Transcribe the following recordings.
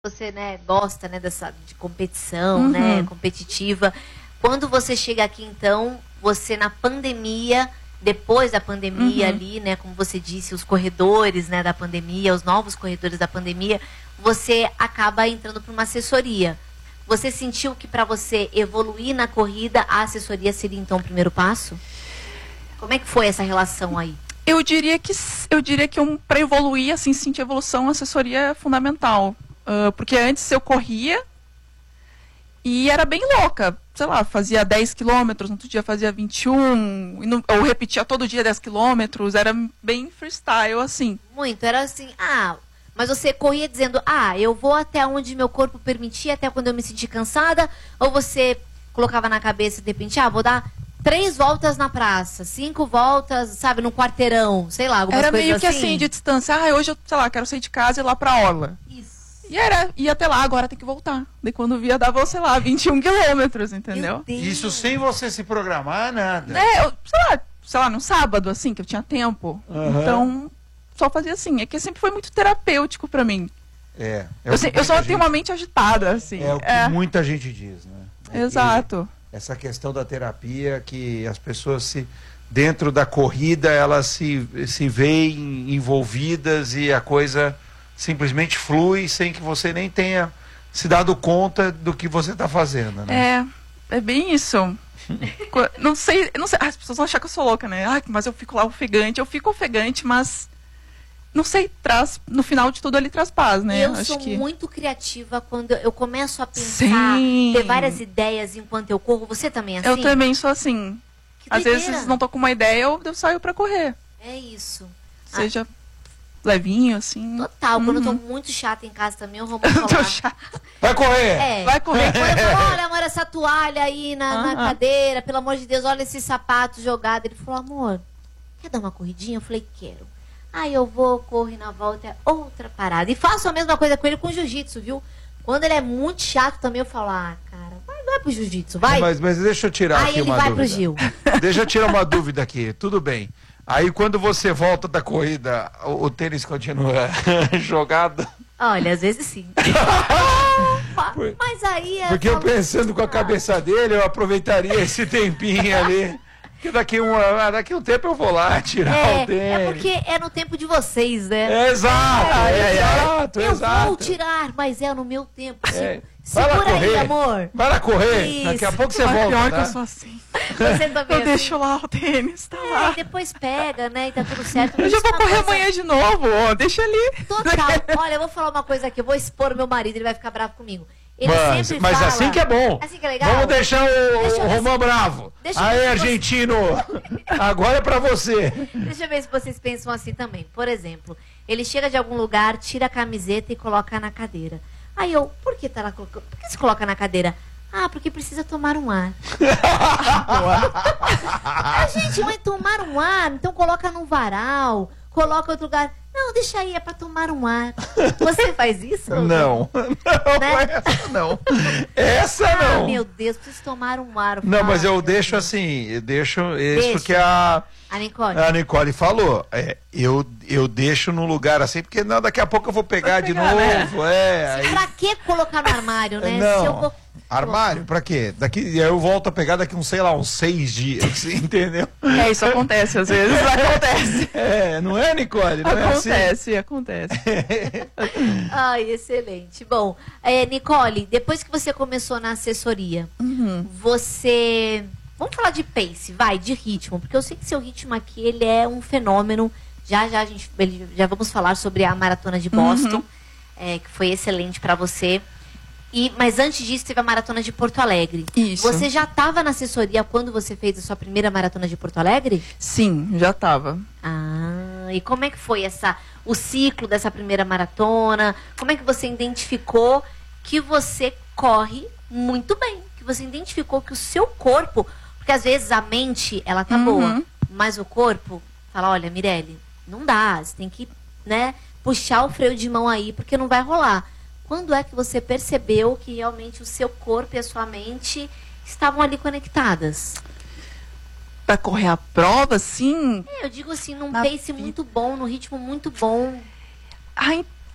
Você, né, gosta, né, de competição, né, competitiva. Quando você chega aqui, então, você na pandemia, depois da pandemia ali, né, como você disse, os corredores, né, da pandemia, os novos corredores da pandemia, você acaba entrando para uma assessoria. Você sentiu que para você evoluir na corrida, a assessoria seria então o primeiro passo? Como é que foi essa relação aí? Eu diria que para evoluir, assim, sentir evolução, a assessoria é fundamental. Porque antes eu corria e era bem louca. Sei lá, fazia 10 quilômetros, no outro dia fazia 21, ou repetia todo dia 10 quilômetros, era bem freestyle, assim. Muito, era assim, mas você corria dizendo, eu vou até onde meu corpo permitir, até quando eu me sentir cansada, ou você colocava na cabeça, de repente, vou dar 3 voltas na praça, 5 voltas, sabe, no quarteirão, sei lá, algumas coisas assim. Era meio que assim, de distância. Hoje eu, sei lá, quero sair de casa e ir lá pra orla. Isso. E ia até lá, agora tem que voltar. Daí quando via, dava, sei lá, 21 quilômetros, entendeu? Isso sem você se programar, nada. Eu, sei lá, no sábado, assim, que eu tinha tempo. Então, só fazia assim. É que sempre foi muito terapêutico pra mim. Eu só tenho uma mente agitada, assim. É o que muita gente diz, né? Exato. Essa questão da terapia, que as pessoas dentro da corrida, elas se veem envolvidas e a coisa simplesmente flui sem que você nem tenha se dado conta do que você está fazendo, né? É bem isso. Não sei, as pessoas vão achar que eu sou louca, né? Mas eu fico lá ofegante. Eu fico ofegante, mas não sei, no final de tudo ele traz paz, né? Eu sou muito criativa quando eu começo a pensar, ter várias ideias enquanto eu corro. Você também é assim? Eu também sou assim. Às vezes não tô com uma ideia, eu saio pra correr. É isso. Seja levinho, assim. Total. Quando eu tô muito chata em casa também, eu vou falar. Vai correr! Vai correr. Quando eu falo, olha, amor, essa toalha aí na cadeira, pelo amor de Deus, olha esse sapato jogado. Ele falou, amor, quer dar uma corridinha? Eu falei, quero. Aí eu vou, corro e na volta é outra parada. E faço a mesma coisa com ele com o jiu-jitsu, viu? Quando ele é muito chato também, eu falo, cara, vai pro jiu-jitsu, vai. Mas deixa eu tirar aqui uma dúvida. Aí ele vai pro Gil. Deixa eu tirar uma dúvida aqui, tudo bem. Aí quando você volta da corrida, o tênis continua jogado? Olha, às vezes sim. Mas aí Porque eu pensando com a cabeça dele, eu aproveitaria esse tempinho ali. Porque daqui um tempo eu vou lá tirar o tênis. É porque é no tempo de vocês, né? Exato. Eu vou tirar, mas é no meu tempo. Segura aí, amor. Vai lá correr. Isso. Daqui a pouco você volta. Pior que eu sou assim. Você também eu deixo lá o tênis, tá lá. E depois pega, né? E tá tudo certo. Eu já vou correr amanhã de novo, deixa ali. Total. Olha, eu vou falar uma coisa aqui. Eu vou expor meu marido, ele vai ficar bravo comigo. Ele sempre mas fala, assim que é bom. Assim que é legal. Vamos deixar o Romão bravo. Aí, argentino, agora é pra você. Deixa eu ver se vocês pensam assim também. Por exemplo, ele chega de algum lugar, tira a camiseta e coloca na cadeira. Aí por que tá lá colocando? Por que você coloca na cadeira? Porque precisa tomar um ar. Gente, mas tomar um ar, então coloca num varal, coloca em outro lugar. Não, deixa aí, é pra tomar um ar. Você faz isso? Não. Né? Não. Essa não. Meu Deus, preciso tomar um ar. Não, mas eu deixo assim, isso que a Nicole falou. Eu deixo num lugar assim, porque daqui a pouco eu vou pegar de novo. Né? Pra que colocar no armário, né? Não. Armário? Pra quê? Aí eu volto a pegar daqui uns 6 dias, entendeu? Isso acontece às vezes, acontece. Não é, Nicole? Não acontece. Excelente. Bom, Nicole, depois que você começou na assessoria, você... Vamos falar de pace, de ritmo, porque eu sei que seu ritmo aqui, ele é um fenômeno. Já vamos falar sobre a Maratona de Boston, que foi excelente pra você. Mas antes disso, teve a Maratona de Porto Alegre. Isso. Você já estava na assessoria quando você fez a sua primeira Maratona de Porto Alegre? Sim, já estava. E como é que foi o ciclo dessa primeira maratona? Como é que você identificou que você corre muito bem? Que você identificou que o seu corpo... Porque às vezes a mente, ela tá boa, mas o corpo fala, olha, Mirelle, não dá, você tem que, né, puxar o freio de mão aí, porque não vai rolar. Quando é que você percebeu que realmente o seu corpo e a sua mente estavam ali conectadas? Pra correr a prova, sim? Eu digo assim, num pace muito bom, num ritmo muito bom.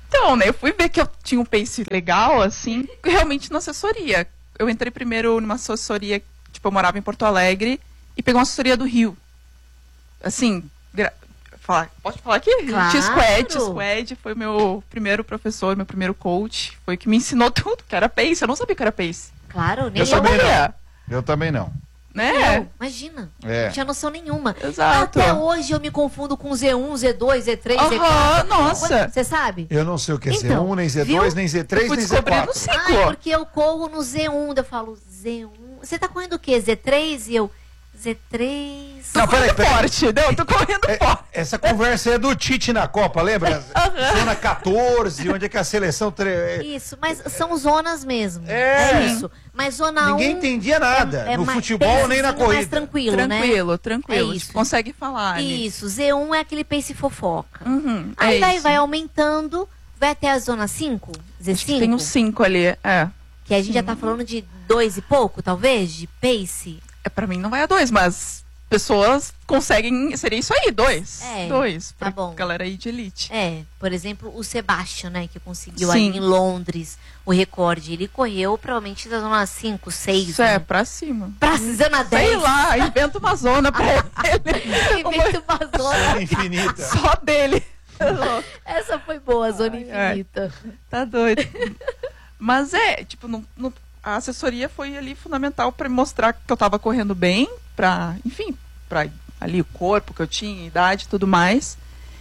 Então, né, eu fui ver que eu tinha um pace legal, assim, realmente na assessoria. Eu entrei primeiro numa assessoria, tipo, eu morava em Porto Alegre, e peguei uma assessoria do Rio. Assim, pode falar aqui? Claro. T-Squad foi meu primeiro professor, meu primeiro coach, foi o que me ensinou tudo, que era pace, eu não sabia que era pace. Claro, nem Eu também não. sabia, Eu também não. né? Eu, imagina. É. Não tinha noção nenhuma. Exato. Até hoje eu me confundo com Z1, Z2, Z3, Aham, Z4. nossa. Você sabe? Eu não sei o que é Então, Z1, nem Z2, viu? nem Eu Z3, fui nem descobrindo no Z4. ciclo. Ah, porque eu corro no Z1. Eu falo, Z1. Você tá correndo o quê? Z3? E eu, Z3. Não, peraí. Forte, não, eu tô correndo forte. Essa conversa é do Tite na Copa, lembra? Zona 14, onde é que a seleção... Isso, mas são zonas mesmo. É. isso. Mas zona 1. Ninguém entendia nada, no mais- futebol nem na pacezinho mais corrida. tranquilo, né? Tranquilo. É A isso. gente consegue falar ali. Isso, Z1 é aquele pace fofoca. Uhum, Aí é daí isso. vai aumentando, vai até a zona 5, Z5. Tem uns 5 ali, Que a gente já tá falando de 2 e pouco, talvez, de pace. Pra mim não vai a 2, mas pessoas conseguem, seria isso aí, 2. É, 2, tá bom. galera aí de elite. É, por exemplo, o Sebastian, né, que conseguiu Sim. ali em Londres o recorde. Ele correu provavelmente da zona 5, 6. Isso é, pra cima. Pra zona 10. Sei lá, inventa uma zona pra ele. Inventa uma zona. Infinita. Só dele. Essa foi boa, zona Ai, infinita. Tá doido. Mas tipo, a assessoria foi ali fundamental pra me mostrar que eu tava correndo bem, enfim, pra ali o corpo que eu tinha, idade e tudo mais.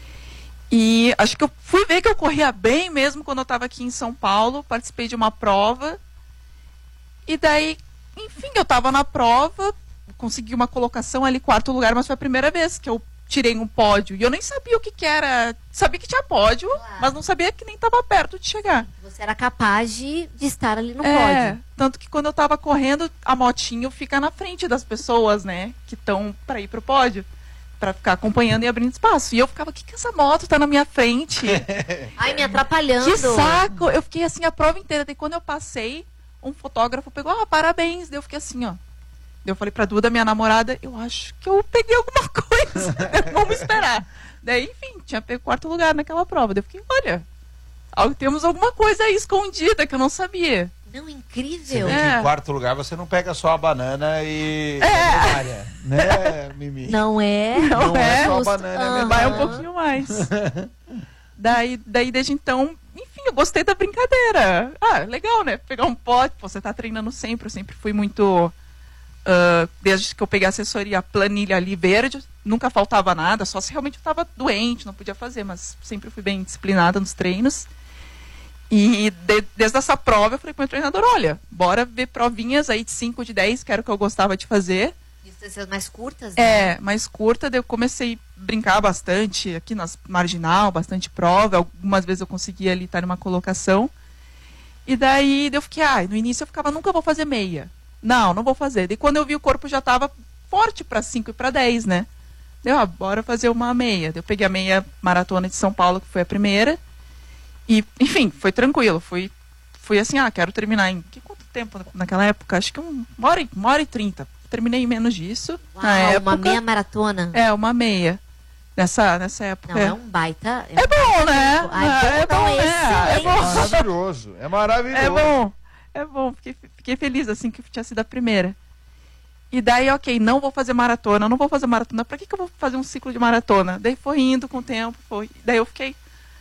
E acho que eu fui ver que eu corria bem mesmo quando eu tava aqui em São Paulo, participei de uma prova. E daí, enfim, eu tava na prova, consegui uma colocação ali, 4º lugar, mas foi a primeira vez que eu tirei um pódio. E eu nem sabia o que era. Sabia que tinha pódio, Claro. mas não sabia que nem estava perto de chegar. Você era capaz de estar ali no pódio. Tanto que quando eu tava correndo, a motinho fica na frente das pessoas, né? Que estão para ir pro pódio. Pra ficar acompanhando e abrindo espaço. E eu ficava, o que essa moto tá na minha frente? Ai, me atrapalhando. Que saco! Eu fiquei assim a prova inteira. Daí quando eu passei, um fotógrafo pegou, parabéns. Daí eu fiquei assim, ó. Daí eu falei pra Duda, minha namorada, eu acho que eu peguei alguma coisa. Vamos esperar. Daí, enfim, tinha pego 4º lugar naquela prova. Daí eu fiquei, olha, temos alguma coisa aí escondida que eu não sabia. Não, Você incrível. vê que em 4º lugar você não pega só a banana e a medalha, né, Mimi? Não é? Não é só a justo. banana e a Aham. Vai medalha. um pouquinho mais. daí, desde então, enfim, eu gostei da brincadeira. Legal, né? Pegar um pote, você tá treinando sempre. Eu sempre fui muito... desde que eu peguei a assessoria, a planilha ali verde, nunca faltava nada, só se realmente eu estava doente, não podia fazer, mas sempre fui bem disciplinada nos treinos. E desde essa prova eu falei pro meu treinador, olha, bora ver provinhas aí de 5, de 10, que era o que eu gostava de fazer. Distâncias mais curtas, né? Mais curta, daí eu comecei a brincar bastante aqui nas marginal, bastante prova, algumas vezes eu conseguia ali estar numa colocação. E daí eu fiquei, no início eu ficava, nunca vou fazer meia. Não vou fazer. Daí quando eu vi o corpo já estava forte para 5 e para 10, né? Daí, bora fazer uma meia. Daí eu peguei a meia maratona de São Paulo, que foi a primeira. E, enfim, foi tranquilo. Fui assim, quero terminar em... Quanto tempo naquela época? Acho que 1h30. Terminei em menos disso. Uau, na época. uma meia maratona. Uma meia. Nessa época. Não, é um baita. É bom, né? Ai, É bom, né? É excelente. bom. Maravilhoso, é maravilhoso. É bom. Fiquei feliz, assim, que tinha sido a primeira. E daí, ok, não vou fazer maratona. Pra que eu vou fazer um ciclo de maratona? Daí foi indo com o tempo, Daí eu fiquei,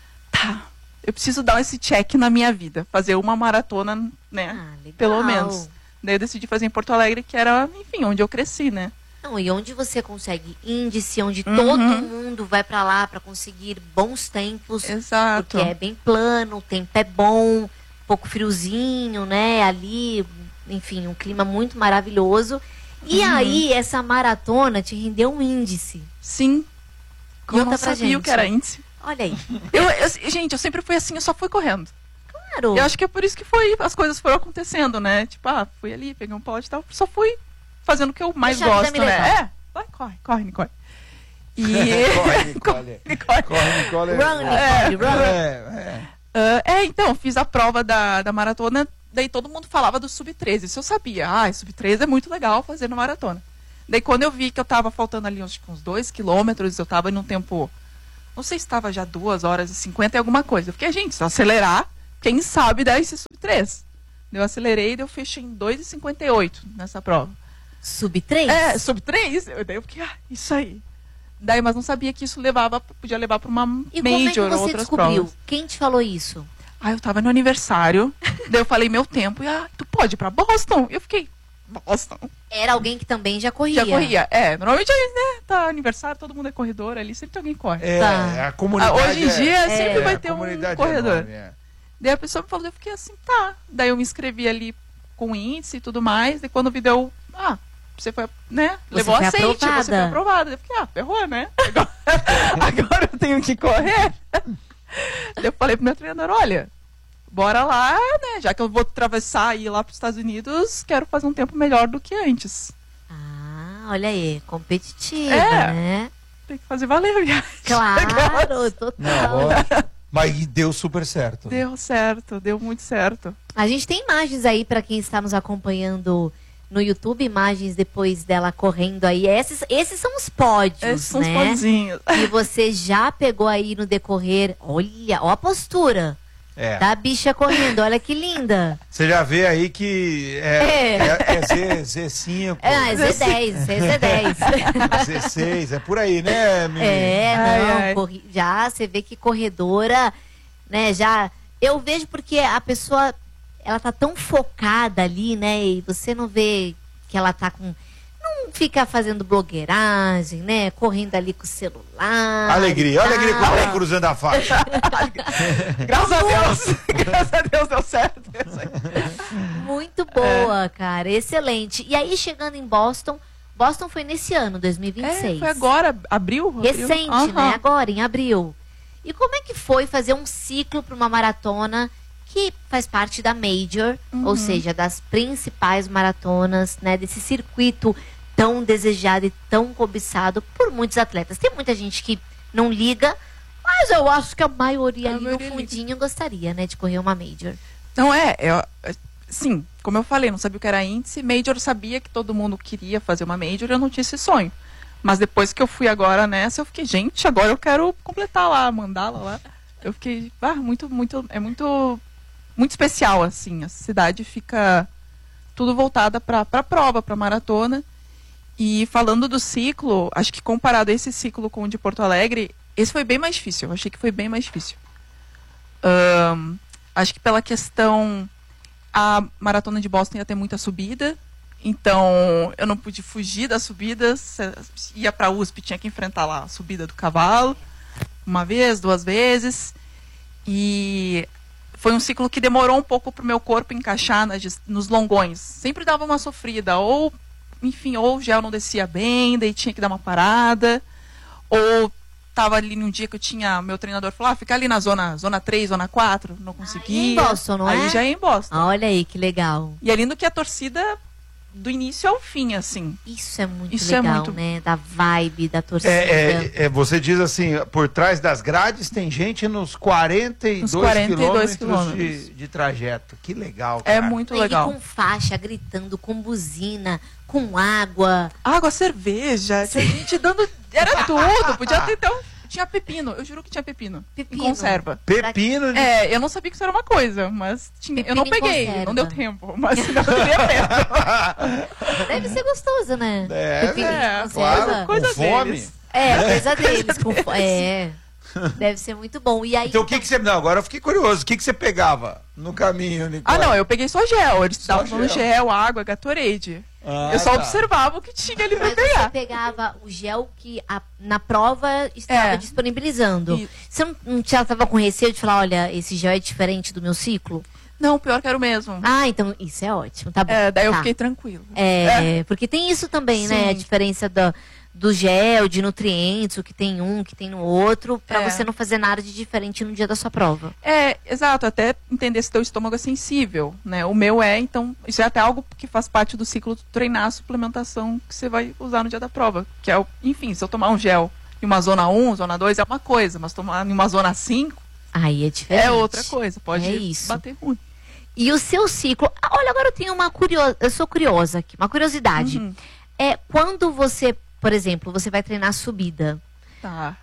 eu preciso dar esse check na minha vida. Fazer uma maratona, né? Legal. Pelo menos. Daí eu decidi fazer em Porto Alegre, que era, enfim, onde eu cresci, né? Não, e onde você consegue índice, onde todo mundo vai pra lá pra conseguir bons tempos. Exato. Porque é bem plano, o tempo é bom, um pouco friozinho, né? Ali, enfim, um clima muito maravilhoso. E aí, essa maratona te rendeu um índice. Sim. Conta eu não pra sabia gente. o que era índice. Olha aí. Gente, eu sempre fui assim, eu só fui correndo. Claro. Eu acho que é por isso que as coisas foram acontecendo, né? Tipo, fui ali, peguei um pote e tal. Só fui fazendo o que eu mais Deixa a vida gosto, me né? levar. Vai, corre, Nicole. E... Corre, Nicole. Corre, Nicole. Run, Nicole, run. Então, fiz a prova da maratona, daí todo mundo falava do sub-13. Isso eu sabia. Sub-13 é muito legal fazer na maratona. Daí quando eu vi que eu tava faltando ali acho que uns 2 quilômetros, eu tava em um tempo Não sei se estava já 2h50 e alguma coisa. Eu fiquei, gente, se eu acelerar, quem sabe dá esse sub 3. Eu acelerei e eu fechei em 2h58 nessa prova. Sub 3? É, sub 3. Daí eu fiquei, isso aí. Daí, mas não sabia que isso podia levar para uma E major como é que ou você outras descobriu? provas. Quem te falou isso? Eu tava no aniversário, daí eu falei meu tempo, e tu pode ir pra Boston? Eu fiquei, Boston? Era alguém que também já corria. Já corria. Normalmente, né, tá aniversário, todo mundo é corredor ali, sempre tem alguém que corre. A comunidade Hoje em dia, sempre vai a ter um comunidade corredor. enorme, Daí a pessoa me falou, eu fiquei assim, tá. Daí eu me inscrevi ali com índice e tudo mais, e quando o vídeo, você foi, né, levou foi aceite, aprovada. você foi aprovada. Eu fiquei, ferrou, né? Agora eu tenho que correr. Daí eu falei pro meu treinador, olha, bora lá, né, já que eu vou atravessar e ir lá pros Estados Unidos, quero fazer um tempo melhor do que antes. Olha aí, competitiva, É. né? Tem que fazer valer a viagem. Claro, total. Não, mas deu super certo. Deu certo, deu muito certo. A gente tem imagens aí para quem está nos acompanhando no YouTube, imagens depois dela correndo aí. Esses são os pódios, Esses são os né? podzinhos. E você já pegou aí no decorrer. Olha, ó a postura da bicha correndo. Olha que linda. Você já vê aí que é Z5. É Z10, Z10. Z6, é por aí, né, menino? Já você vê que corredora, né, já... Eu vejo porque a pessoa, ela tá tão focada ali, né, e você não vê que ela tá com... Não fica fazendo blogueiragem, né, correndo ali com o celular. Alegria, olha a alegria quando tá cruzando a faixa. Graças a Deus, graças a Deus deu certo. Muito boa, cara, excelente. E aí, chegando em Boston foi nesse ano, 2026. Foi agora, abril? Recente, né? Agora, em abril. E como é que foi fazer um ciclo para uma maratona que faz parte da Major, ou seja, das principais maratonas, né? Desse circuito tão desejado e tão cobiçado por muitos atletas. Tem muita gente que não liga, mas eu acho que a maioria ali no fundinho gostaria, né? De correr uma Major. Não sim, como eu falei, não sabia o que era índice. Major, eu sabia que todo mundo queria fazer uma Major, eu não tinha esse sonho. Mas depois que eu fui agora nessa, eu fiquei, gente, agora eu quero completar lá, mandá-la lá. Eu fiquei, é muito especial, assim. A cidade fica tudo voltada para a prova, para maratona. E falando do ciclo, acho que comparado esse ciclo com o de Porto Alegre, esse foi bem mais difícil. Eu achei que foi bem mais difícil. Acho que pela questão... A maratona de Boston ia ter muita subida, então eu não pude fugir das subidas. Ia para a USP, tinha que enfrentar lá a subida do cavalo, uma vez, 2 vezes. E foi um ciclo que demorou um pouco para o meu corpo encaixar nos longões. Sempre dava uma sofrida, ou o gel não descia bem, daí tinha que dar uma parada, ou estava ali num dia que eu tinha, meu treinador falou, fica ali na zona 3, zona 4, não conseguia. Em Boston, não é? Aí já é em Boston. Olha aí, que legal. E ali no que a torcida, do início ao fim, assim. Isso é muito legal, né? Da vibe, da torcida. Você diz assim, por trás das grades tem gente nos 42 quilômetros de trajeto. Que legal, cara. É muito legal. E com faixa, gritando, com buzina, com água. Água, cerveja, tinha gente dando... Era tudo, podia ter então... Tinha pepino, eu juro que tinha pepino. Em conserva. Pepino? Eu não sabia que isso era uma coisa, mas tinha. Eu não peguei, não deu tempo, mas não teria tempo. Deve ser gostoso, né? Pepino em claro, coisa fome. deles. Coisa deles. Deve ser muito bom. E aí, então, o que você... Não, agora eu fiquei curioso. O que você pegava no caminho, Nicole? Não, eu peguei só gel. Eles estavam usando gel, água, Gatorade. Eu só observava o que tinha ali pra pegar. Você pegava o gel que na prova estava disponibilizando. Você não estava com receio de falar, olha, esse gel é diferente do meu ciclo? Não, pior que era o mesmo. Então isso é ótimo, tá bom. Daí eu fiquei tranquilo. Porque tem isso também, Sim. né? A diferença do gel, de nutrientes, o que tem um, o que tem no outro, pra você não fazer nada de diferente no dia da sua prova. Exato, até entender se teu estômago é sensível, né? O meu então, isso é até algo que faz parte do ciclo de treinar a suplementação que você vai usar no dia da prova. Que é enfim, se eu tomar um gel em uma zona 1, zona 2 é uma coisa, mas tomar em uma zona 5 aí é diferente. É outra coisa, pode bater ruim. E o seu ciclo, olha, agora eu tenho eu sou curiosa aqui, uma curiosidade. Quando você, por exemplo, você vai treinar subida. Tá.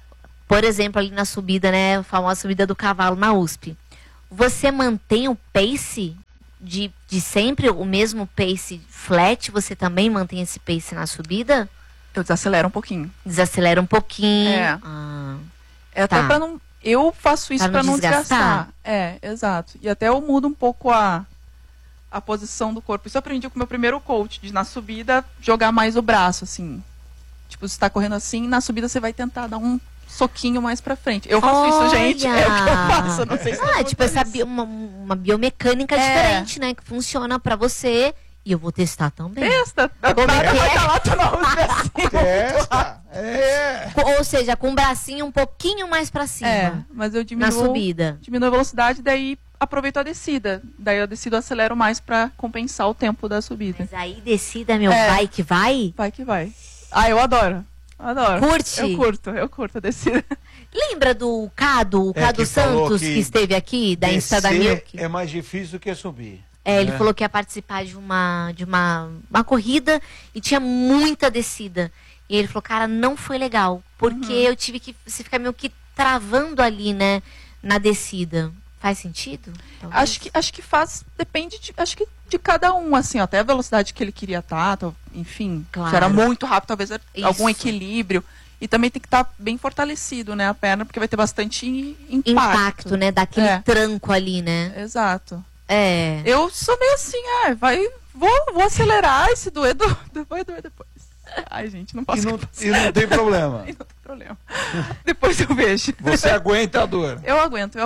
por exemplo, ali na subida, né? A famosa subida do cavalo na USP. Você mantém o pace de sempre, o mesmo pace flat? Você também mantém esse pace na subida? Eu desacelero um pouquinho. Desacelera um pouquinho. É. Ah, Até tá. pra não... Eu faço isso Pra pra não não desgastar? desgastar. É, exato. E até eu mudo um pouco a posição do corpo. Isso eu aprendi com o meu primeiro coach, de na subida jogar mais o braço, assim. Tipo, você tá correndo assim, na subida você vai tentar dar um soquinho mais pra frente. Eu faço isso, gente. É o que eu faço. Eu não sei se tipo, uma biomecânica diferente, né? Que funciona pra você. E eu vou testar também. Testa. Como é que é? Lá, tu não usa assim. Testa. É. Ou seja, com o bracinho um pouquinho mais pra cima. É, mas eu Na diminuo subida. a velocidade, daí aproveito a descida. Daí eu descido, acelero mais pra compensar o tempo da subida. Mas aí descida, meu, É. vai que vai. Vai que vai. Ah, eu adoro. Adoro. Curte? Eu curto a descida. Lembra do Cado, o Cado que falou Santos, que que esteve aqui, da Insta da Descer Milk? é mais difícil do que subir. Ele né? falou que ia participar de uma corrida e tinha muita descida. E ele falou, cara, não foi legal. Porque eu tive que. Você fica meio que travando ali, né? Na descida. Faz sentido? Talvez? Acho que faz. Depende de cada um, assim, ó, até a velocidade que ele queria estar, enfim. Claro. Se era muito rápido, talvez era Isso. algum equilíbrio. E também tem que estar bem fortalecido, né? A perna, porque vai ter bastante Impacto, né? Daquele É. tranco ali, né? Exato. É. Eu sou meio assim, vou acelerar e se doer, vai doer depois. Ai, gente, não posso. E não tem problema. Não tem problema. Depois eu vejo. Você aguenta a dor. Eu aguento.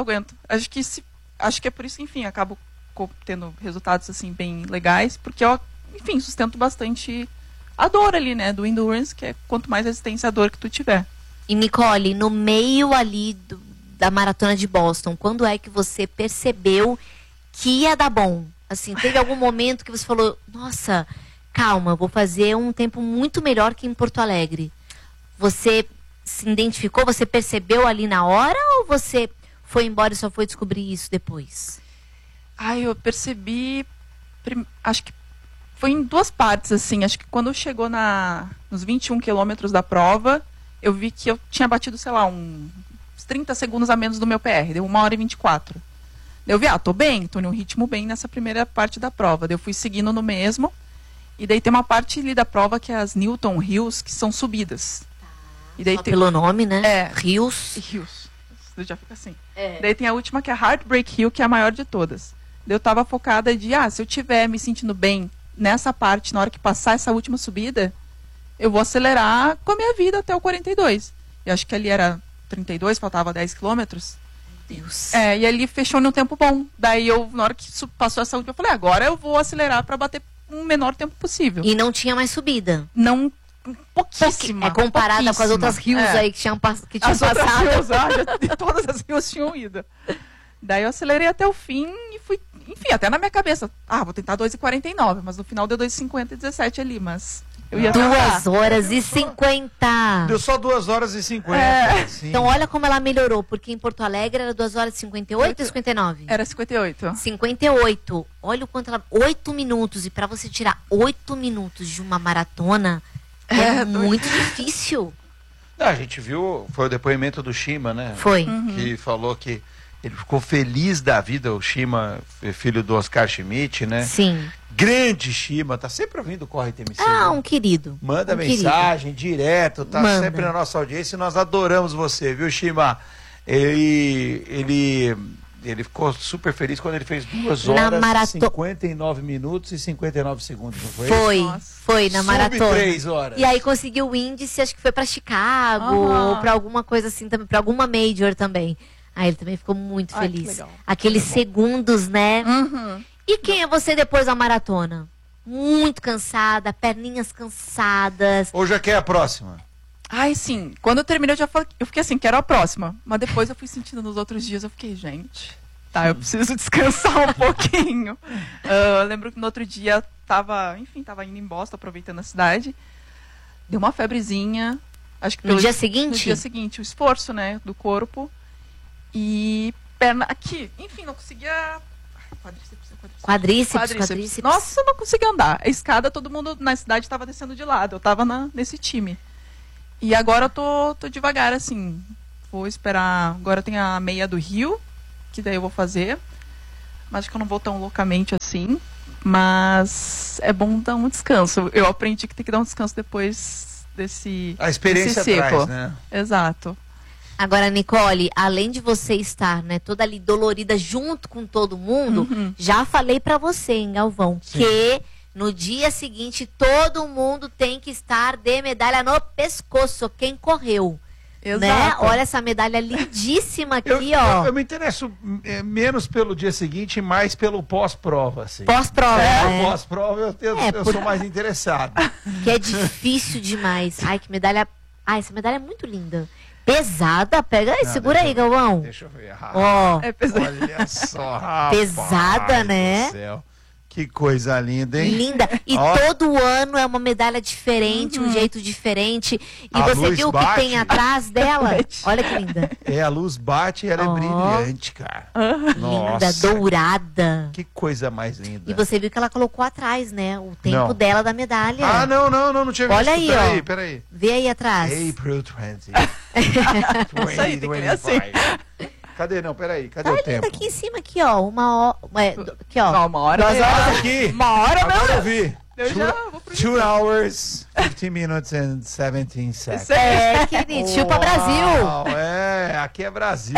Acho que é por isso que, enfim, acabo tendo resultados, assim, bem legais, porque eu, enfim, sustento bastante a dor ali, né, do endurance, que é quanto mais resistência à dor que tu tiver. E Nicole, no meio ali da maratona de Boston, quando é que você percebeu que ia dar bom? Assim, teve algum momento que você falou, nossa, calma, vou fazer um tempo muito melhor que em Porto Alegre. Você se identificou, você percebeu ali na hora ou você foi embora e só foi descobrir isso depois? Eu percebi, acho que foi em duas partes, assim, acho que quando chegou nos 21 quilômetros da prova, eu vi que eu tinha batido, sei lá, uns 30 segundos a menos do meu PR, deu 1h24. Eu vi, tô bem, tô num ritmo bem nessa primeira parte da prova. Daí eu fui seguindo no mesmo, e daí tem uma parte ali da prova que é as Newton Hills, que são subidas. E daí Só pelo nome, né? É. Rios. Hills. Já fica assim. É. Daí tem a última que é a Heartbreak Hill, que é a maior de todas. Daí eu tava focada de, se eu tiver me sentindo bem nessa parte, na hora que passar essa última subida, eu vou acelerar com a minha vida até o 42. E acho que ali era 32, faltava 10 quilômetros. Deus. E ali fechou num tempo bom. Daí eu, na hora que passou essa última, eu falei, agora eu vou acelerar para bater um menor tempo possível. E não tinha mais subida. Não, pouquíssima. Comparada com as outras rios aí que tinham que tinham As outras passado. hills, de todas as rios tinham ido. Daí eu acelerei até o fim e fui, enfim, até na minha cabeça. Vou tentar 2h49, mas no final deu 2h50 e 17 ali, mas eu ia 2h50. Deu só 2h50. Sim. Então olha como ela melhorou, porque em Porto Alegre era 2h58 ou 59? Era 58. 58. Olha o quanto ela... 8 minutos. E pra você tirar 8 minutos de uma maratona é muito difícil. A gente viu, foi o depoimento do Shima, né? Foi. Que falou que ele ficou feliz da vida, o Shima, filho do Oscar Schmidt, né? Sim. Grande Shima, tá sempre ouvindo o Corre TMC. Um querido. Manda um mensagem direto, tá Manda. sempre na nossa audiência e nós adoramos você, viu, Shima? Ele ficou super feliz quando ele fez 2 horas, 59 minutos e 59 segundos, não foi? Foi na maratona. 3 horas. E aí conseguiu o índice, acho que foi pra Chicago, ou pra alguma coisa assim também, pra alguma major também. Aí ele também ficou muito feliz. Que legal. Aqueles segundos, né? Uhum. E quem é você depois da maratona? Muito cansada, perninhas cansadas. Ou já quer a próxima? Sim. Quando eu terminei, eu fiquei assim, quero a próxima. Mas depois eu fui sentindo nos outros dias, eu fiquei, gente, eu preciso descansar um pouquinho. Eu lembro que no outro dia tava indo em Boston, aproveitando a cidade. Deu uma febrezinha. Acho que No dia seguinte? No dia seguinte, o esforço, né, do corpo. E perna aqui, enfim, não conseguia. Quadríceps. Nossa, eu não conseguia andar. A escada, todo mundo na cidade estava descendo de lado. Eu estava nesse time. E agora eu tô devagar, assim, Vou esperar. Agora tem a meia do Rio, que daí eu vou fazer. Mas acho que eu não vou tão loucamente assim. Mas é bom dar um descanso. Eu aprendi que tem que dar um descanso depois desse A experiência desse ciclo. traz, né? Exato. Agora, Nicole, além de você estar, né, toda ali dolorida junto com todo mundo, já falei pra você, hein, Galvão, que no dia seguinte todo mundo tem que estar de medalha no pescoço, quem correu. Exato. Né? Olha essa medalha lindíssima aqui, Eu me interesso menos pelo dia seguinte e mais pelo pós-prova, assim. Pós-prova, né? Pós-prova eu sou mais interessado. Que é difícil demais. Ai, que medalha... Ai, essa medalha é muito linda. Pesada, pega aí, Não, segura aí, Galvão. Deixa eu ver. Ó, É pesado. Olha só, rapaz Pesada, né? do céu. Que coisa linda, hein? linda. E Ó. todo ano é uma medalha diferente, um jeito diferente. E A você luz viu o que bate. tem atrás dela? Olha que linda. É, a luz bate e ela é Ó. brilhante, cara. Linda, Nossa, dourada. que coisa mais linda. E você viu que ela colocou atrás, né? O tempo Não. dela da medalha. Ah, não tinha Olha visto. aí, ó. Peraí. Vê aí atrás. April 20. Isso aí, tem que ler assim. 2025. Cadê? Não, peraí. Cadê Tá o linda tempo? aqui em cima, aqui, ó. Uma hora. Aqui, ó. Não, uma hora. 2 horas. Aqui. Uma hora, Agora eu não. vi. Eu já vou pro 2 hours, 15 minutes and 17 seconds. É, querido. Chupa Brasil. Uau, é, aqui é Brasil.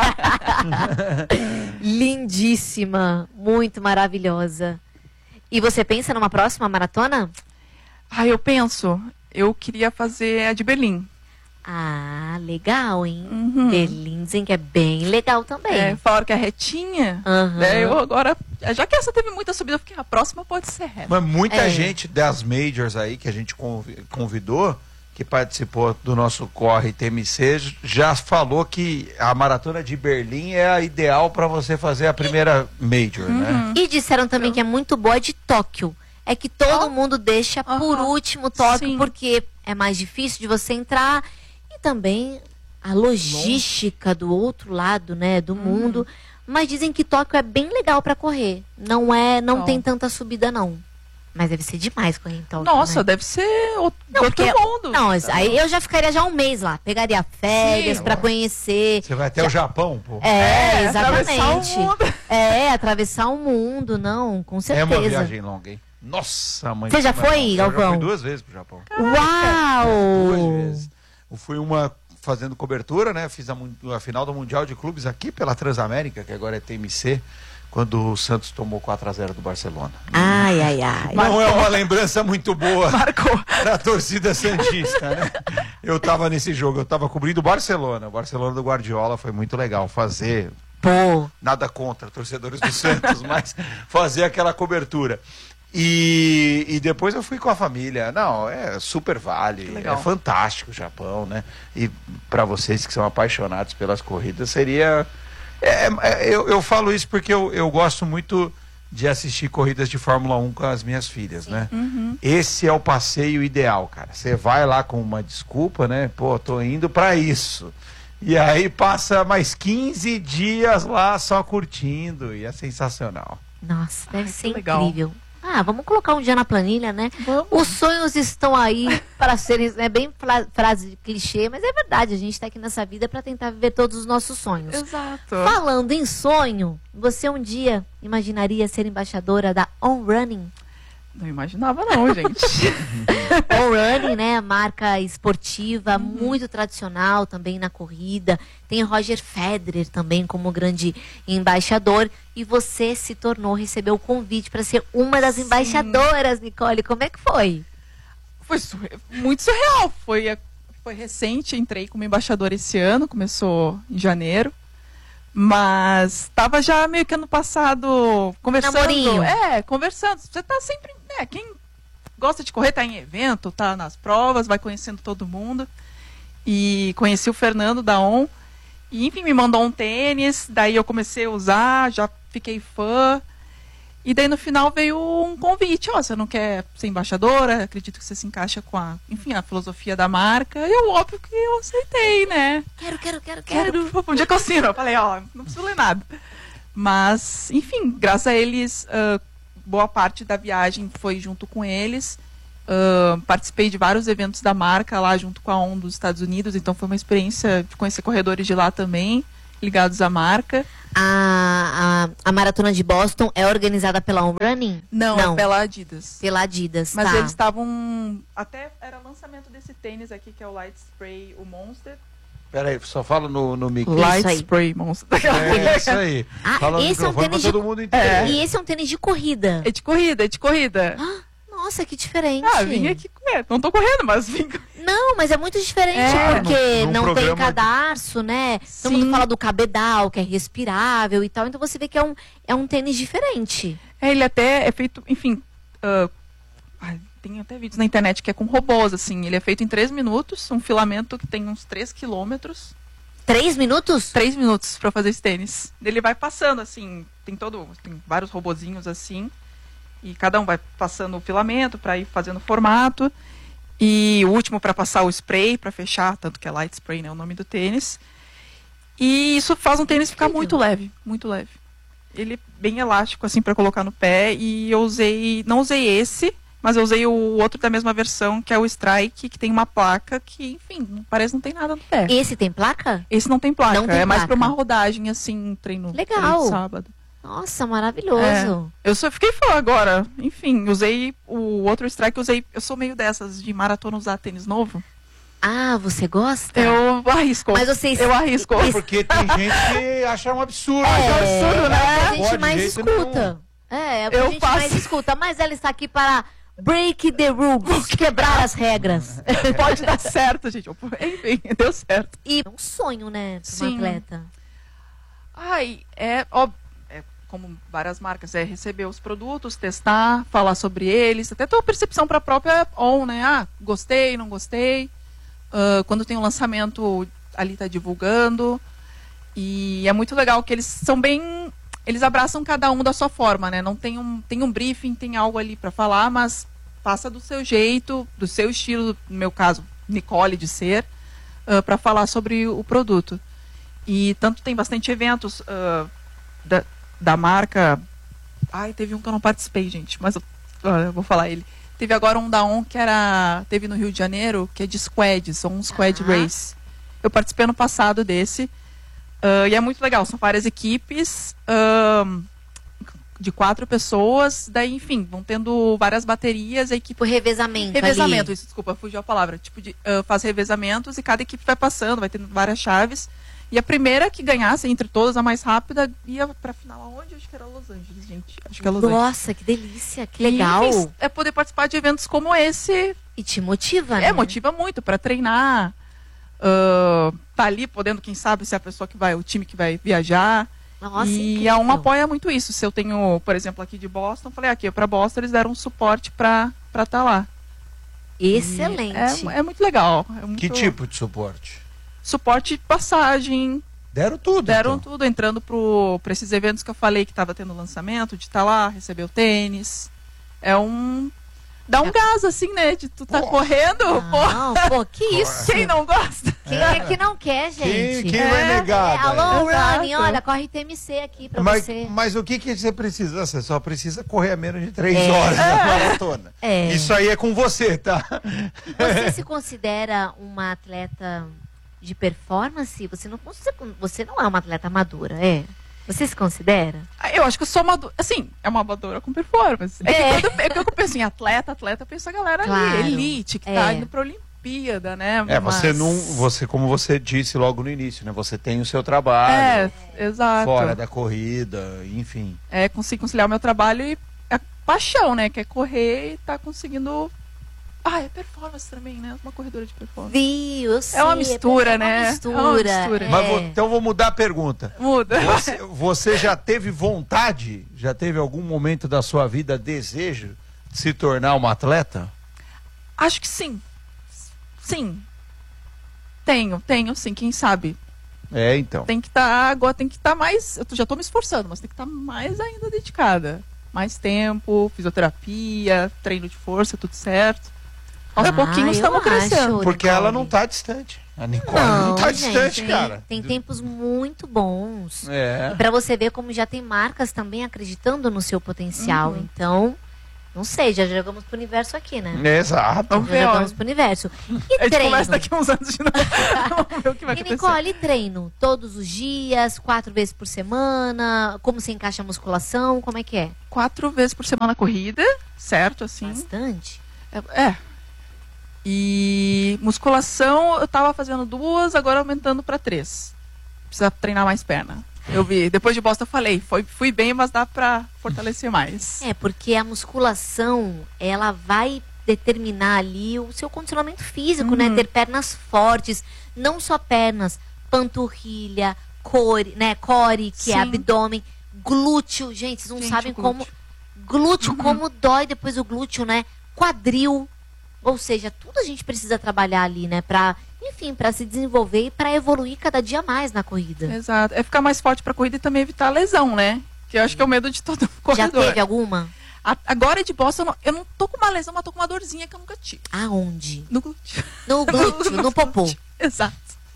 Lindíssima. Muito maravilhosa. E você pensa numa próxima maratona? Ah, eu penso. Eu queria fazer a de Berlim. Ah, legal, hein? Uhum. Berlim dizem que é bem legal também. É, falaram que é retinha. Aham. Daí eu agora, já que essa teve muita subida, eu fiquei, a próxima pode ser reta. Mas muita É. gente das majors aí que a gente convidou, que participou do nosso Corre TMC, já falou que a maratona de Berlim é a ideal para você fazer a primeira major, né? E disseram também que é muito boa a de Tóquio. É que todo mundo deixa por último Tóquio, Sim. porque é mais difícil de você entrar. E também a logística do outro lado, né, do mundo. Mas dizem que Tóquio é bem legal para correr. Não Então. tem tanta subida, não. Mas deve ser demais correr em Tóquio, Nossa, né? deve ser outro porque- mundo. Não, aí eu já ficaria já um mês lá. Pegaria férias Sim, para lógico. conhecer. Você vai até o Japão, pô. É, atravessar exatamente. o mundo. É, atravessar o mundo, não, com É certeza. uma viagem longa, hein? Nossa, mãe. Você já como é foi, longa. Eu já Galvão? fui 2 vezes pro Japão. Uau! 2 vezes. Eu fui uma fazendo cobertura, né? Fiz a final do Mundial de Clubes aqui pela Transamérica, que agora é TMC, quando o Santos tomou 4-0 do Barcelona. Ai, ai, ai. Não é uma lembrança muito boa Marcou. da torcida santista, né? Eu tava nesse jogo, eu tava cobrindo o Barcelona do Guardiola, foi muito legal fazer, Pô, nada contra torcedores do Santos, mas fazer aquela cobertura. E depois eu fui com a família. Não, é super vale, Legal. é fantástico o Japão, né? E para vocês que são apaixonados pelas corridas, seria... eu falo isso porque eu gosto muito de assistir corridas de Fórmula 1 com as minhas filhas, né? Esse é o passeio ideal, cara. Você vai lá com uma desculpa, né? Pô, tô indo para isso. E aí passa mais 15 dias lá só curtindo e é sensacional. nossa, deve ser legal. incrível. Ah, vamos colocar um dia na planilha, né? Vamos. Os sonhos estão aí para serem, é bem frase de clichê, mas é verdade, a gente está aqui nessa vida para tentar viver todos os nossos sonhos. Exato. Falando em sonho, você um dia imaginaria ser embaixadora da On Running? Não imaginava não, gente. On Running, né? Marca esportiva, muito tradicional também na corrida. Tem o Roger Federer também como grande embaixador. E você se tornou, recebeu o convite para ser uma das embaixadoras, Nicole. Como é que foi? Foi muito surreal. Foi recente, entrei como embaixadora esse ano, começou em janeiro. Mas estava já meio que ano passado conversando. Namorinho. Conversando. Você tá sempre, né? Quem gosta de correr tá em evento, tá nas provas, vai conhecendo todo mundo. E conheci o Fernando da ON. E, enfim, me mandou um tênis, daí eu comecei a usar, já fiquei fã. E daí no final veio um convite, ó, você não quer ser embaixadora? Acredito que você se encaixa com a filosofia da marca. E eu, óbvio que eu aceitei, né? Quero. Um dia que eu assino, eu falei, ó, não preciso ler nada. Mas, enfim, graças a eles, boa parte da viagem foi junto com eles. Participei de vários eventos da marca lá junto com a ON dos Estados Unidos, então foi uma experiência de conhecer corredores de lá também, ligados à marca. A maratona de Boston é organizada pela On Running? Não, é pela Adidas. Pela Adidas, Mas tá. eles estavam... Até era lançamento desse tênis aqui, que é o Light Spray, o Monster. Peraí, só fala no mic. Light aí. Spray Monster. É isso aí. Fala no esse é um microfone tênis pra todo mundo entender. E esse é um tênis de corrida. É de corrida, é de corrida. Nossa, que diferente. Vim aqui correr. Não tô correndo, mas vim. Não, mas é muito diferente, porque num não tem programa cadarço, né? Todo mundo fala do cabedal, que é respirável e tal. Então você vê que é um tênis diferente. Ele até é feito, enfim... tem até vídeos na internet que é com robôs, assim. Ele é feito em 3 minutos, um filamento que tem uns 3 quilômetros. 3 minutos? 3 minutos pra fazer esse tênis. Ele vai passando, assim, tem vários robozinhos assim, e cada um vai passando o filamento pra ir fazendo o formato, e o último pra passar o spray, pra fechar, tanto que é Light Spray, né, o nome do tênis. E isso faz um tênis ficar muito leve, muito leve. Ele é bem elástico, assim, pra colocar no pé, e eu não usei esse, mas eu usei o outro da mesma versão, que é o Strike, que tem uma placa que, enfim, parece que não tem nada no pé. Esse tem placa? Esse não tem placa, Não tem mais placa. pra uma rodagem, assim, treino de sábado. Nossa, maravilhoso. Eu só fiquei fã agora. Enfim, usei o outro Strike, eu sou meio dessas, de maratona usar tênis novo. Você gosta? Eu arrisco. Mas vocês... Eu arrisco. Porque tem gente que acha um absurdo. absurdo, né? É o que a gente Pode, mais de jeito escuta. É o que a Eu gente faço. mais escuta. Mas ela está aqui para break the rules, quebrar as regras. Pode dar certo, gente. Enfim, deu certo. E é um sonho, né, para uma Sim. atleta. É óbvio. Como várias marcas, receber os produtos, testar, falar sobre eles, até ter uma percepção para a própria ON, né? Gostei, não gostei. Quando tem um lançamento, ali tá divulgando. E é muito legal que eles são bem... Eles abraçam cada um da sua forma, né? Não tem um briefing, tem algo ali para falar, mas passa do seu jeito, do seu estilo, no meu caso, Nicole de ser, para falar sobre o produto. E tanto tem bastante eventos da marca. Teve um que eu não participei, gente, mas eu vou falar ele. Teve agora um da ON que teve no Rio de Janeiro, que é de squads, um squad race. Eu participei ano passado desse. E é muito legal, são várias equipes de 4 pessoas, daí, enfim, vão tendo várias baterias, a equipe... Tipo revezamento Revezamento, ali. isso, desculpa, fugiu a palavra. Tipo, faz revezamentos e cada equipe vai passando, vai tendo várias chaves. E a primeira que ganhasse, entre todas, a mais rápida, ia pra final aonde? Acho que era Los Angeles, gente. Acho que é Los Angeles. Nossa, que delícia, que legal. E, enfim, é poder participar de eventos como esse. E te motiva, né? Motiva muito pra treinar. Tá ali podendo, quem sabe, ser a pessoa que vai, o time que vai viajar. Nossa, e incrível. a ON apoia muito isso. Se eu tenho, por exemplo, aqui de Boston, falei, aqui pra Boston, eles deram um suporte pra tá lá. Excelente. É muito legal. É muito... Que tipo de suporte? Suporte de passagem. Deram tudo. Deram então. tudo, entrando pra esses eventos que eu falei que tava tendo lançamento, de estar lá, receber o tênis. Dá um gás, assim, né? De tu tá correndo. Não, que isso? Quem não gosta? Quem é que não quer, gente? Quem vai negar? Alô, Exato. Dani, olha, corre TMC aqui pra você. Mas o que você precisa? Você só precisa correr a menos de 3 horas na maratona. Isso aí é com você, tá? Você se considera uma atleta de performance? Você não é uma atleta amadora, é? Você se considera? Eu acho que eu sou amadora. Assim, é uma amadora com performance. Que eu penso em atleta, eu penso a galera Claro. ali, elite, que tá indo pra Olimpíada, né? Você, como você disse logo no início, né? Você tem o seu trabalho. Exato. Fora da corrida, enfim. Consigo conciliar o meu trabalho e a paixão, né? Que é correr e tá conseguindo... é performance também, né? Uma corredora de performance. Viu, eu sei, É uma mistura, né? É uma mistura. Mas então vou mudar a pergunta. Muda. Você já teve vontade, já teve algum momento da sua vida desejo de se tornar uma atleta? Acho que sim. Sim. Tenho sim, quem sabe. Então. Tem que estar mais... Eu já tô me esforçando, mas tem que estar mais ainda dedicada. Mais tempo, fisioterapia, treino de força, tudo certo. Aos pouquinhos estamos crescendo. Porque Nicole. ela não tá distante. A Nicole não tá distante, cara. Tem tempos muito bons. É. E pra você ver como já tem marcas também acreditando no seu potencial. Então, Não sei, já jogamos pro universo aqui, né? Exato. Vamos Já ver, jogamos ó. pro universo. A E gente treino? começa daqui a uns anos de novo. Vamos ver o que vai E acontecer. Nicole, e treino? Todos os dias, 4 vezes por semana? Como você encaixa a musculação? Como é que é? 4 vezes por semana corrida, certo, assim. Bastante. É. E musculação, eu tava fazendo 2, agora aumentando pra 3. Precisa treinar mais perna. Eu vi, depois de Boston eu falei, fui bem, mas dá pra fortalecer mais. É, porque a musculação, ela vai determinar ali o seu condicionamento físico, né? Ter pernas fortes, não só pernas, panturrilha, core, né? Core, que é Sim. abdômen, glúteo, gente, vocês não Gente, sabem o glúteo. glúteo como dói depois o glúteo, né? Quadril, ou seja, tudo a gente precisa trabalhar ali, né? Pra, enfim, pra se desenvolver e pra evoluir cada dia mais na corrida. Exato. É ficar mais forte pra corrida e também evitar a lesão, né? Que eu acho que é o medo de todo Já corredor. teve alguma? Agora de Boston, eu não tô com uma lesão, mas tô com uma dorzinha que eu nunca tive. Aonde? No glúteo. No glúteo, no popô. Exato.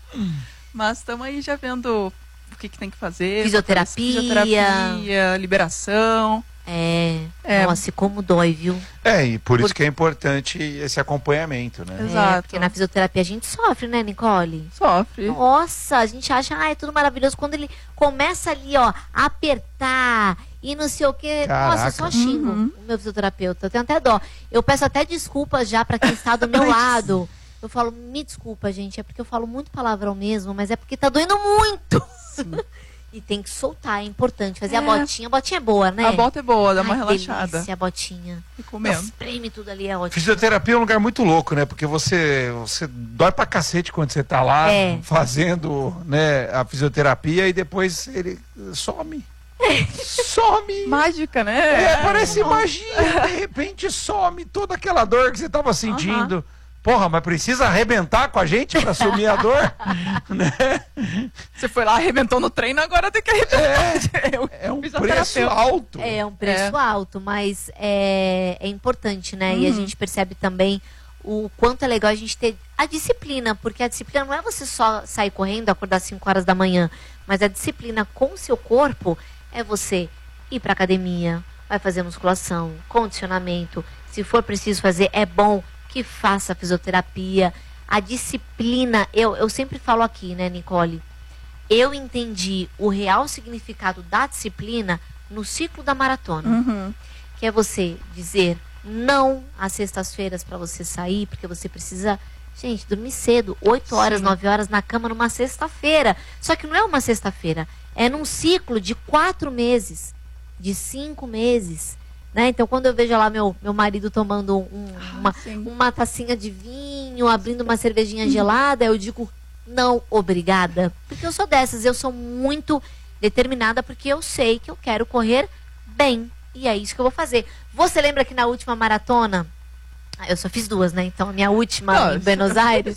Mas estamos aí já vendo o que tem que fazer. Fisioterapia. Fisioterapia, liberação. É. É. Nossa, e como dói, viu? E por isso que é importante esse acompanhamento, né? Exato. É, porque na fisioterapia a gente sofre, né, Nicole? Sofre. Nossa, a gente acha, é tudo maravilhoso. Quando ele começa ali, ó, a apertar e não sei o quê. Nossa, eu só Caraca. xingo Uhum. o meu fisioterapeuta. Eu tenho até dó. Eu peço até desculpas já pra quem está do meu lado. Eu falo, me desculpa, gente, é porque eu falo muito palavrão mesmo, mas é porque tá doendo muito. E tem que soltar, é importante. Fazer a botinha. A botinha é boa, né? A bota é boa, dá uma Ai, relaxada. delícia, a botinha. Fico mesmo. Espreme tudo ali, é ótimo. Fisioterapia é um lugar muito louco, né? Porque você dói pra cacete quando você tá lá É. fazendo, né, a fisioterapia e depois ele some. Some. Mágica, né? Parece magia. De repente some toda aquela dor que você tava sentindo. Porra, mas precisa arrebentar com a gente pra sumir a dor? Né? Você foi lá, arrebentou no treino, agora tem que arrebentar. Eu É um fiz preço terapeuta. alto. É um preço alto, mas é importante, né? E a gente percebe também o quanto é legal a gente ter a disciplina, porque a disciplina não é você só sair correndo, acordar 5 horas da manhã, mas a disciplina com o seu corpo é você ir pra academia, vai fazer musculação, condicionamento, se for preciso fazer, é bom que faça fisioterapia. A disciplina, eu sempre falo aqui, né, Nicole? Eu entendi o real significado da disciplina no ciclo da maratona. Que é você dizer não às sextas-feiras para você sair, porque você precisa, gente, dormir cedo, 8 horas, 9 horas na cama numa sexta-feira. Só que não é uma sexta-feira, é num ciclo de 4 meses, de 5 meses. Né? Então, quando eu vejo lá meu marido tomando uma tacinha de vinho, abrindo uma cervejinha gelada, eu digo, não, obrigada. Porque eu sou dessas, eu sou muito determinada, porque eu sei que eu quero correr bem. E é isso que eu vou fazer. Você lembra que na última maratona, eu só fiz 2, né? Então, a minha última em Buenos Aires,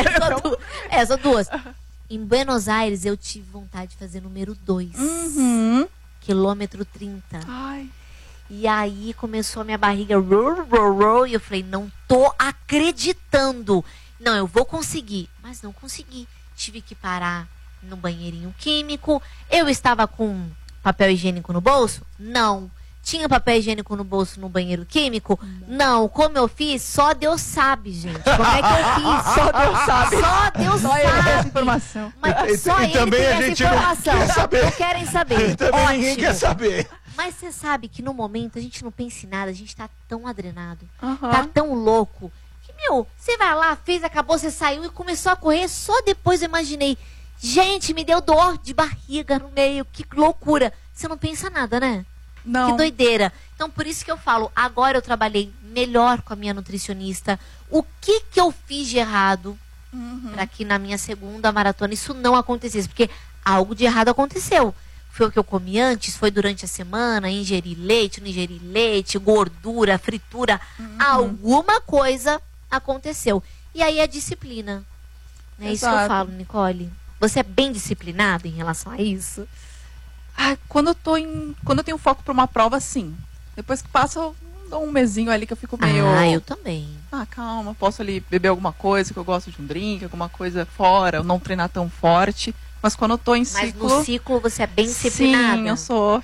só 2. Em Buenos Aires, eu tive vontade de fazer número 2. Quilômetro 30. Ai. E aí começou a minha barriga e eu falei, não tô acreditando. Não, eu vou conseguir. Mas não consegui. Tive que parar no banheirinho químico. Eu estava com papel higiênico no bolso? Não. Tinha papel higiênico no bolso no banheiro químico? Não. Como eu fiz? Só Deus sabe, gente. Como é que eu fiz? Só Deus sabe. Só Deus Só ele tem essa sabe. informação. Mas só E ele também tem a essa gente não informação. quer saber. Não querem saber. Também ninguém Ótimo. quer saber. Mas você sabe que no momento a gente não pensa em nada, a gente tá tão adrenado, Aham. tá tão louco, que, você vai lá, fez, acabou, você saiu e começou a correr, só depois eu imaginei, gente, me deu dor de barriga no meio, que loucura. Você não pensa nada, né? Não. Que doideira. Então, por isso que eu falo, agora eu trabalhei melhor com a minha nutricionista, o que eu fiz de errado para que na minha segunda maratona isso não acontecesse, porque algo de errado aconteceu. Foi o que eu comi antes, foi durante a semana, ingeri leite, não ingeri leite, gordura, fritura, alguma coisa aconteceu. E aí a disciplina. É isso que eu Exato. falo, Nicole. Você é bem disciplinada em relação a isso? Ah, quando eu tenho foco para uma prova, sim. Depois que passa, eu dou um mesinho ali que eu fico meio... Eu também. Calma, posso ali beber alguma coisa, que eu gosto de um drink, alguma coisa fora, ou não treinar tão forte. Mas quando eu tô em Mas ciclo... no ciclo você é bem disciplinada? Sim, eu sou chata.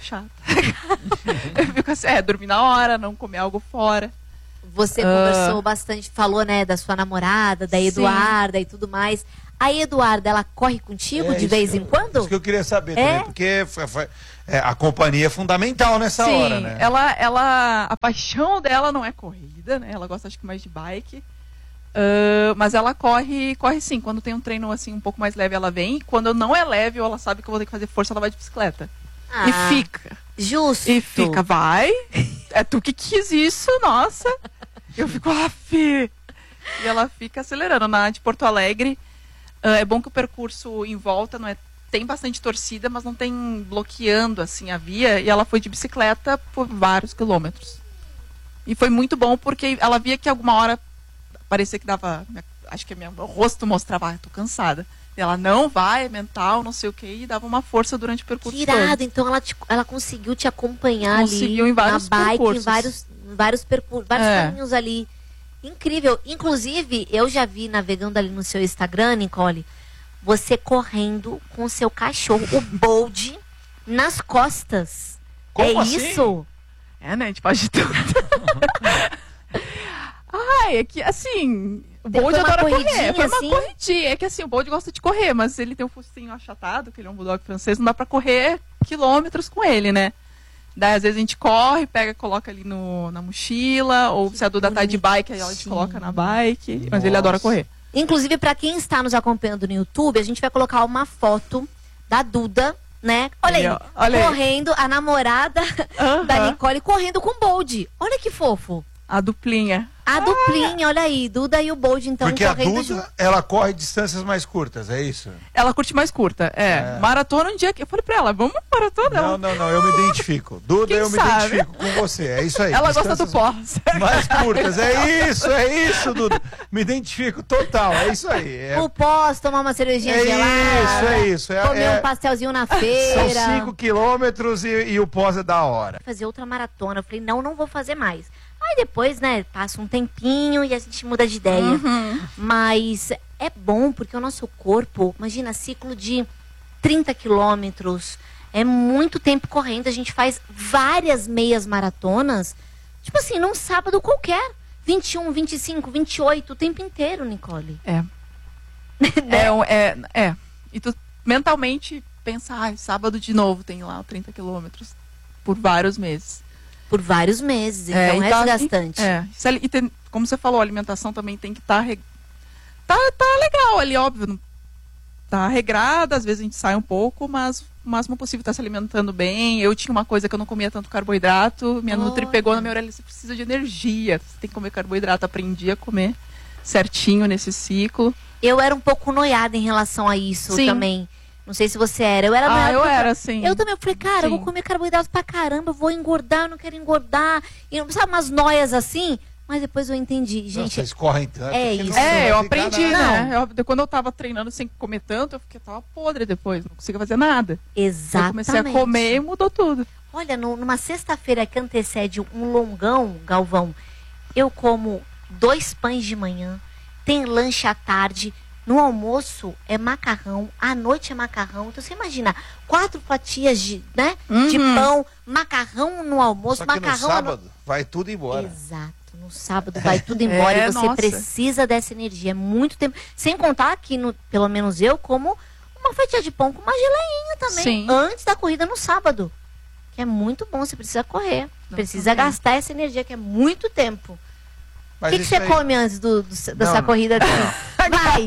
Eu fico assim, dormir na hora, não comer algo fora. Você conversou bastante, falou, né, da sua namorada, da Eduarda e tudo mais. A Eduarda, ela corre contigo de vez em quando? Isso que eu queria saber também, porque a companhia é fundamental nessa hora, né? A paixão dela não é corrida, né? Ela gosta, acho que mais de bike. Mas ela corre sim. Quando tem um treino assim um pouco mais leve, ela vem. Quando não é leve, ou ela sabe que eu vou ter que fazer força, ela vai de bicicleta. E fica. Justo. E fica, vai. É tu que quis isso, nossa. Eu fico, E ela fica acelerando. Na de Porto Alegre, é bom que o percurso em volta não é. Tem bastante torcida, mas não tem bloqueando assim a via. E ela foi de bicicleta por vários quilômetros. E foi muito bom porque ela via que alguma hora parecia que dava. Acho que meu rosto mostrava, tô cansada. E ela não vai, mental, não sei o que, e dava uma força durante o percurso. Tirado, então ela conseguiu te acompanhar conseguiu ali em vários na bike, percursos. em vários caminhos ali. Incrível. Inclusive, eu já vi navegando ali no seu Instagram, Nicole, você correndo com o seu cachorro, o Bold, nas costas. Como assim? Isso? Né? A gente faz de tudo. É que assim, o Bold Foi uma adora correr. corridinha, Foi uma assim? corridinha. É que assim, o Bold gosta de correr, mas ele tem um focinho achatado, que ele é um bulldog francês, não dá pra correr quilômetros com ele, né? Daí às vezes a gente corre, coloca ali na mochila, ou se a Duda tá de bike, aí a gente coloca na bike. Mas ele adora correr. Inclusive, para quem está nos acompanhando no YouTube, a gente vai colocar uma foto da Duda, né? Olha aí, correndo, a namorada da Nicole correndo com o Bold. Olha que fofo. A duplinha. A duplinha, olha aí, Duda e o Bold, então, porque correndo a Duda, ela corre distâncias mais curtas, é isso? Ela curte mais curta, Maratona um dia que eu falei pra ela, vamos maratona. Não, eu me identifico. Duda, Quem eu sabe? me identifico com você, é isso aí. Ela gosta do pós. Mais curtas, é isso, Duda. Me identifico total, é isso aí. O pós, tomar uma cervejinha gelada. É isso. Comer um pastelzinho na feira. São 5 quilômetros e o pós é da hora. Fazer outra maratona. Eu falei, não vou fazer mais. Aí depois, né, passa um tempinho e a gente muda de ideia. Mas é bom porque o nosso corpo, imagina, ciclo de 30 quilômetros, é muito tempo correndo. A gente faz várias meias maratonas, tipo assim, num sábado qualquer. 21, 25, 28, o tempo inteiro, Nicole. E tu mentalmente pensa, sábado de novo tem lá 30 quilômetros por vários meses. Por vários meses, então é desgastante. E tem, como você falou, a alimentação também tem que estar tá legal ali, óbvio. Tá regrada, às vezes a gente sai um pouco, mas o máximo possível tá se alimentando bem. Eu tinha uma coisa que eu não comia tanto carboidrato, minha Nutri pegou na minha orelha, você precisa de energia, você tem que comer carboidrato. Aprendi a comer certinho nesse ciclo. Eu era um pouco noiada em relação a isso também. Não sei se você era. Eu era noiada. Eu era, sim. Eu também. Eu falei, cara, eu vou comer carboidrato pra caramba, eu vou engordar, eu não quero engordar. E não sabe, umas noias assim. Mas depois eu entendi, gente. Vocês correm tanto. Isso. Eu aprendi, né? Quando eu tava treinando sem comer tanto, eu tava podre depois, não conseguia fazer nada. Exatamente. Eu comecei a comer e mudou tudo. Olha, numa sexta-feira que antecede um longão, Galvão, eu como 2 pães de manhã, tem lanche à tarde. No almoço é macarrão, à noite é macarrão. Então você imagina, 4 fatias de pão, macarrão no almoço, Só que macarrão no sábado vai tudo embora. Exato, no sábado vai tudo embora e você precisa dessa energia. É muito tempo. Sem contar que, pelo menos eu, como uma fatia de pão com uma geleinha também. Antes da corrida no sábado. Que é muito bom, você precisa correr. Precisa gastar essa energia, que é muito tempo. O que você come antes dessa corrida? Vai,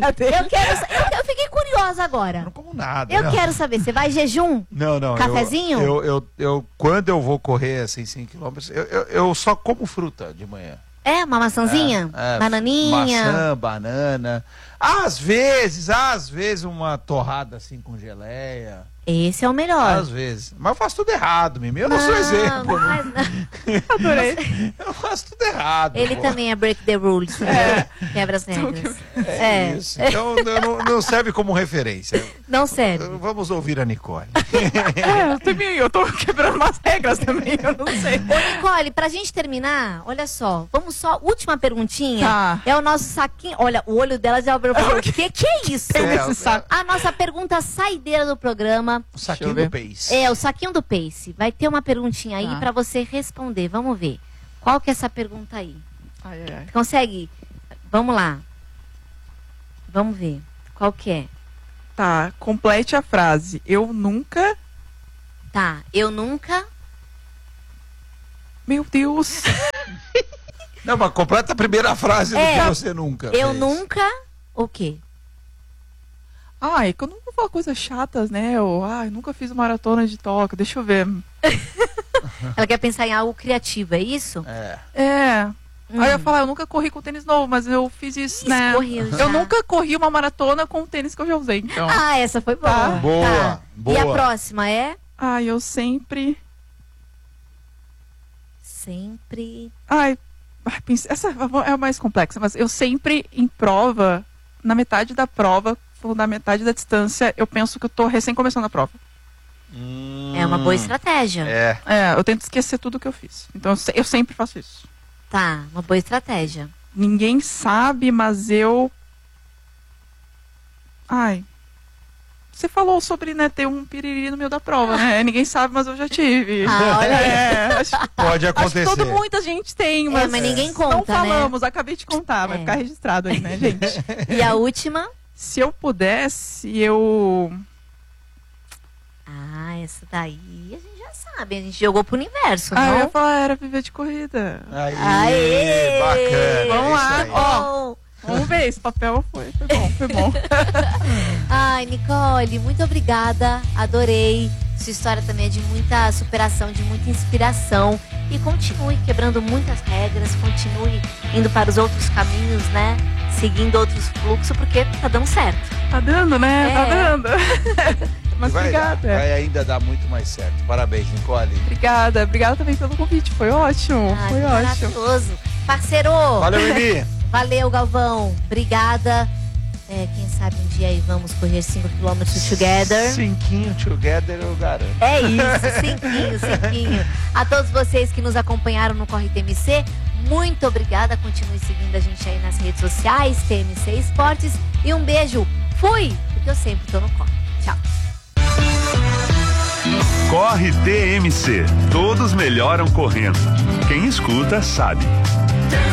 eu fiquei curiosa agora. Não como nada. Eu quero saber, você vai jejum? Não. Cafezinho? Quando eu vou correr assim 5 km, eu só como fruta de manhã. Uma maçãzinha? Bananinha? Maçã, banana. Às vezes uma torrada assim com geleia. Esse é o melhor. Às vezes. Mas eu faço tudo errado, Mimi. Eu não sou exemplo. Adorei. Eu faço tudo errado. Ele também é break the rules. Quebra as regras. Isso. Então não serve como referência. Não, sério. Vamos ouvir a Nicole. Eu tô quebrando umas regras também, eu não sei. Ô, Nicole, pra gente terminar, olha só, vamos só, última perguntinha. Tá. É o nosso saquinho. Olha, o olho dela já abriu. O que é isso? Esse saco. A nossa pergunta saideira do programa. O saquinho Deixa eu do ver. Pace. É, o saquinho do Pace. Vai ter uma perguntinha aí Tá. pra você responder. Vamos ver. Qual que é essa pergunta aí? Ai, ai, ai. Consegue? Vamos lá. Vamos ver. Qual que é? Tá, complete a frase. Eu nunca... Tá, eu nunca... Meu Deus. Não, mas completa a primeira frase do que você nunca Eu fez. nunca... O quê? Ai, que eu não vou falar coisas chatas, né? Eu nunca fiz maratona de Tóquio. Deixa eu ver. Ela quer pensar em algo criativo, é isso? É. Aí eu ia falar, eu nunca corri com tênis novo, mas eu fiz isso, né? correu já. Eu nunca corri uma maratona com o tênis que eu já usei, então. Ah, essa foi boa. Tá. Boa, Tá. boa. E a próxima é? Eu sempre... Sempre... Essa é a mais complexa, mas eu sempre em prova, na metade da prova, ou na metade da distância, eu penso que eu tô recém começando a prova. É uma boa estratégia. Eu tento esquecer tudo que eu fiz. Então eu sempre faço isso. Tá, uma boa estratégia. Ninguém sabe, mas eu... Você falou sobre, né, ter um piriri no meio da prova, né? Ninguém sabe, mas eu já tive. Olha aí. Acho Pode acontecer. que muita gente tem, mas, mas ninguém não conta, né? falamos. Acabei de contar, vai ficar registrado aí, né, gente? E a última? Se eu pudesse, eu... Essa daí a gente já sabe. A gente jogou pro universo, eu ia não? falar, era viver de corrida. Aê, bacana. Vamos lá, isso aí. Ó. Vamos ver, esse papel foi bom. Ai, Nicole, muito obrigada. Adorei. Sua história também é de muita superação, de muita inspiração. E continue quebrando muitas regras, continue indo para os outros caminhos, né? Seguindo outros fluxos, porque tá dando certo. Tá dando, né? É. Tá dando. Mas Vai obrigada. vai ainda dar muito mais certo. Parabéns, Nicole. Obrigada também pelo convite. Foi ótimo. Ai, Foi que ótimo. maravilhoso. Parceiro! Valeu, Emi. Valeu, Galvão. Obrigada. Quem sabe um dia aí vamos correr 5 km together. Cinquinho together, eu garanto. É isso, cinquinho. A todos vocês que nos acompanharam no Corre TMC, muito obrigada. Continue seguindo a gente aí nas redes sociais, TMC Esportes. E um beijo. Fui! Porque eu sempre tô no corre. Tchau. Corre TMC. Todos melhoram correndo. Quem escuta sabe.